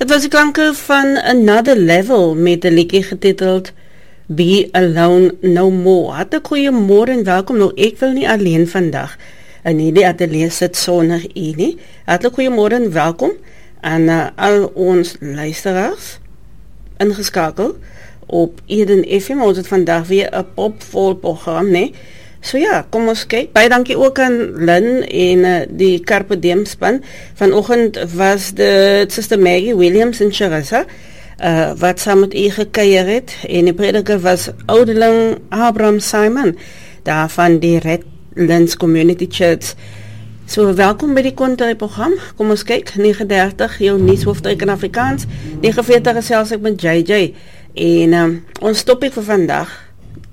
Het was die klanke van Another Level met 'n liedjie getiteld Be Alone No More. Hartlik goeiemôre en welkom. Nou, ek wil nie alleen vandag in hierdie ateljee sit sonder u nie. Hartlik goeiemôre en welkom aan al ons luisteraars ingeskakel op Eden FM. Ons het vandag weer 'n popvol program, nee. So ja, kom ons kyk. Baie dankie ook aan Lynn en die Carpe Diem span. Vanoggend was de Sister Maggie Williams en Charissa wat saam met u gekuier het. En die prediker was ouderling Abraham Simon, daar van die Redlands Community Church. So welkom by die Kontra program. Kom ons kyk, 9:30 jou nuushoofdryk in Afrikaans. 9:40 gesels ek met JJ. En ons topik vir vandag,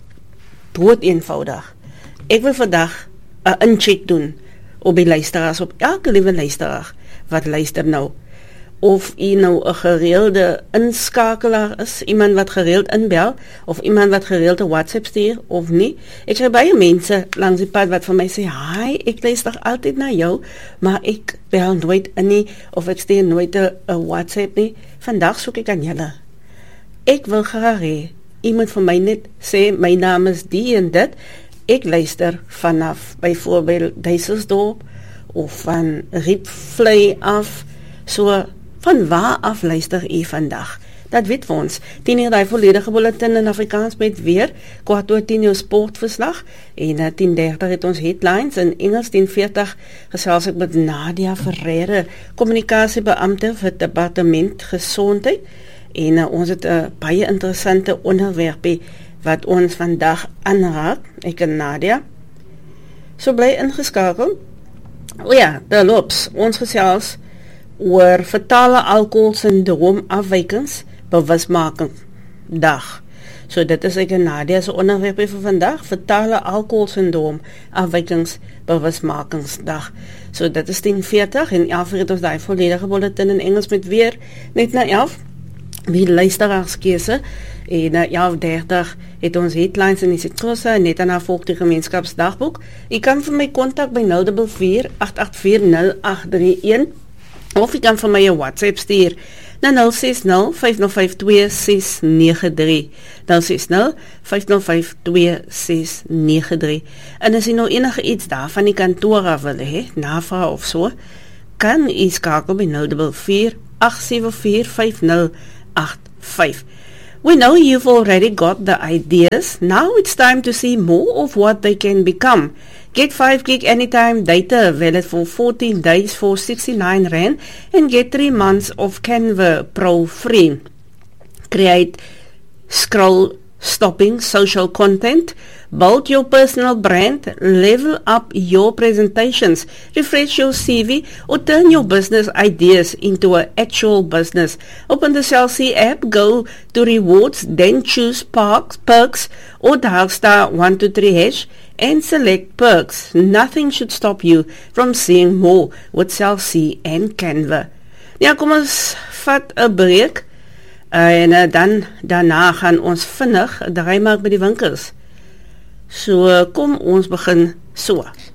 dood eenvoudig. Ek wil vandag 'n incheck doen op die luisteraars, op elke liewe luisteraar wat luister nou. Of u nou 'n gereelde inskakelaar is, iemand wat gereeld inbel, of iemand wat gereeld 'n WhatsApp stuur, of nie. Ek kry baie mense langs die pad wat vir my sê, "Hi, ek luister altyd na jou, maar ek bel nooit in nie, of ek stuur nooit 'n WhatsApp nie." Vandag soek ek aan julle. Ek wil graag hê, iemand van my net sê, "My naam is die en dit." Ek luister vanaf byvoorbeeld Duiselsdorp of van Riepvlei af. So, van waar af luister u vandag? Dat weet vir ons. 10:00 die volledige bulletin in Afrikaans met weer, 10:15 jou sportverslag en 10:30 het ons headlines in Engels. 10:40 gesels ek met Nadia Ferreira, kommunikasiebeampte vir departement gesondheid. En ons het 'n baie interessante onderwerpie wat ons vandag aanraak, ek en Nadia. So bly ingeskakel. O ja, daar loops, ons gesels oor fatale alkoholsindroom afwykings bewusmaking dag. So dit is ek en Nadia se onderwerpie vir vandag, fatale alkoholsindroom afwykings bewusmakingsdag. So dit is 10:40 en 11:00 het ons daai volledige bulletin in Engels met weer, net na 11. Wie luisteraarskeuse en 11:30 het ons headlines in die Sitrosa en net daarna volg die gemeenskapsdagboek. U kan vir my kontak by 044-884-0831 of u kan vir my 'n WhatsApp stuur na 060-505-2693 060-505-2693. En as u nou enige iets daar van die kantoor af wil hê, navraag of so, kan u skakel by 044-874-5085. We know you've already got the ideas. Now it's time to see more of what they can become. Get 5 gig anytime data valid for 14 days for R69 and get 3 months of Canva Pro free. Create scroll stopping social content, build your personal brand, level up your presentations, refresh your CV, or turn your business ideas into an actual business. Open the Cell C app, go to rewards, then choose perks, or dial *123# and select perks. Nothing should stop you from seeing more with Cell C and Canva. Ja, kom ons vat 'n breek. En dan daarna gaan ons vinnig draai maak by die winkels. So kom ons begin so.